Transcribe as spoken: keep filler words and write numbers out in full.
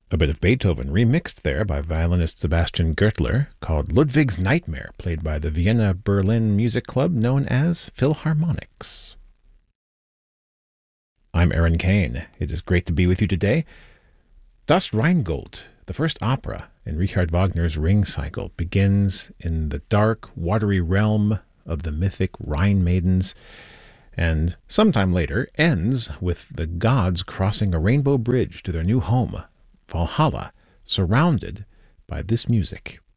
A bit of Beethoven remixed there by violinist Sebastian Gertler, called Ludwig's Nightmare, played by the Vienna Berlin Music Club known as Philharmonics. I'm Aaron Kane. It is great to be with you today. Das Rheingold, the first opera in Richard Wagner's Ring Cycle, begins in the dark, watery realm of the mythic Rhine maidens, and sometime later ends with the gods crossing a rainbow bridge to their new home, Valhalla, surrounded by this music.